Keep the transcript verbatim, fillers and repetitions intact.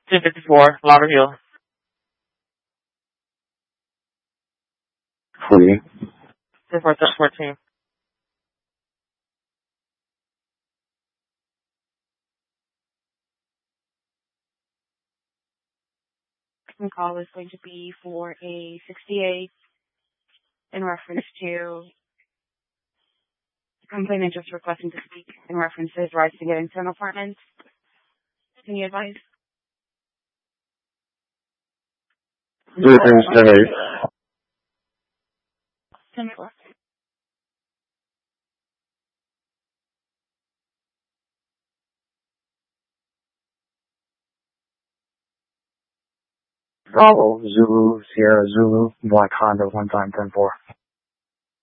two fifty-four, Lauderhill. forty. two four fourteen. The call is going to be for a sixty-eight in reference to the complainant just requesting to speak in reference to his rights to get into an apartment. Can you advise? three three seven eight. ten four. Bravo, Zulu, Sierra, Zulu, Black Honda, one time ten four.